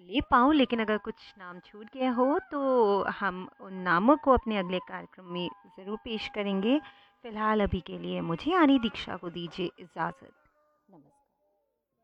ले पाऊँ, लेकिन अगर कुछ नाम छूट गया हो तो हम उन नामों को अपने अगले कार्यक्रम में ज़रूर पेश करेंगे। फ़िलहाल अभी के लिए मुझे यानी दीक्षा को दीजिए इजाज़त। नमस्कार।